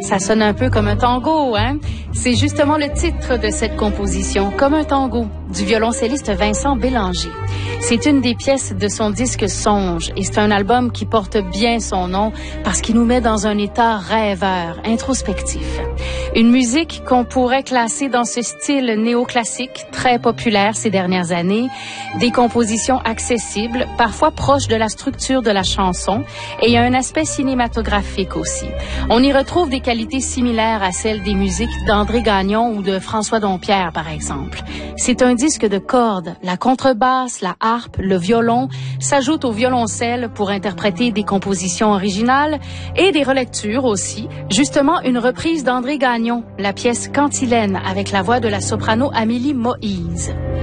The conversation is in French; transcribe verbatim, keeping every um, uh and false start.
Ça sonne un peu comme un tango, hein? C'est justement le titre de cette composition, Comme un tango, du violoncelliste Vincent Bélanger. C'est une des pièces de son disque Songe et c'est un album qui porte bien son nom parce qu'il nous met dans un état rêveur, introspectif. Une musique qu'on pourrait classer dans ce style néoclassique, très populaire ces dernières années, des compositions accessibles, parfois proches de la structure de la chanson, et il y a un aspect cinématographique aussi. On y retrouve des qualités similaires à celles des musiques d'André Gagnon ou de François Dompierre, par exemple. C'est un disque de cordes, la contrebasse, la harpe, le violon s'ajoutent au violoncelle pour interpréter des compositions originales et des relectures aussi. Justement, une reprise d'André Gagnon, la pièce Cantilène avec la voix de la soprano Amélie Moïse.